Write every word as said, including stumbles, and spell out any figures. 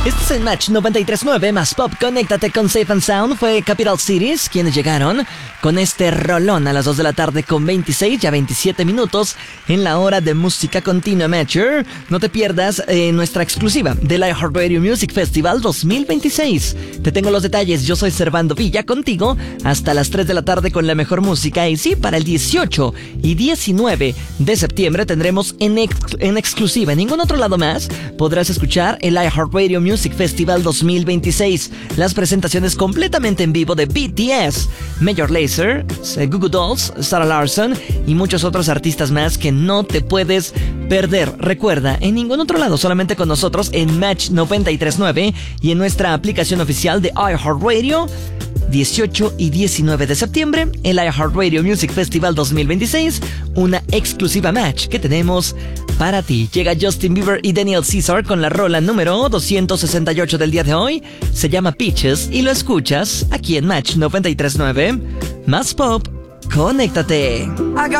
Este es el Match noventa y tres punto nueve más Pop. Conéctate con Safe and Sound. Fue Capital Cities quienes llegaron con este rolón a las dos de la tarde con veintiséis, ya veintisiete minutos en la hora de música continua Matcher. No te pierdas eh, nuestra exclusiva del iHeartRadio Music Festival dos mil veintiséis. Te tengo los detalles. Yo soy Servando Villa contigo hasta las tres de la tarde con la mejor música. Y sí, para el dieciocho y diecinueve de septiembre tendremos en, ex en exclusiva en ningún otro lado más podrás escuchar el iHeartRadio Music Festival dos mil veintiséis. Las presentaciones completamente en vivo de B T S, Major Lazer, Goo Goo Dolls, Sarah Larsson y muchos otros artistas más que no te puedes perder. Recuerda, en ningún otro lado, solamente con nosotros en Match noventa y tres punto nueve y en nuestra aplicación oficial de iHeartRadio. dieciocho y diecinueve de septiembre, el iHeartRadio Music Festival dos mil veintiséis, una exclusiva Match que tenemos para ti. Llega Justin Bieber y Daniel Caesar con la rola número doscientos sesenta y ocho del día de hoy. Se llama Peaches y lo escuchas aquí en Match noventa y tres punto nueve. Más Pop, conéctate.